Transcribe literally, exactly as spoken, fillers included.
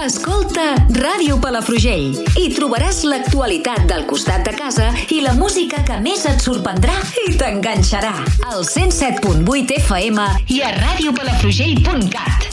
Escolta Ràdio Palafrugell i trobaràs l'actualitat del costat de casa i la música que més et sorprendrà i t'enganxarà. Al cent set punt vuit F M i a ràdio palafrugell punt cat.